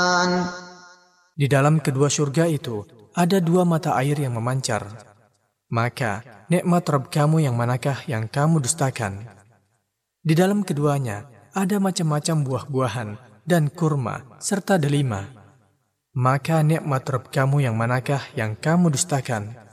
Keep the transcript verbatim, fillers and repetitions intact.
Di dalam kedua surga itu ada dua mata air yang memancar. Maka nikmat Rabb kamu yang manakah yang kamu dustakan? Di dalam keduanya ada macam-macam buah-buahan dan kurma serta delima. Maka nikmat Rabb kamu yang manakah yang kamu dustakan?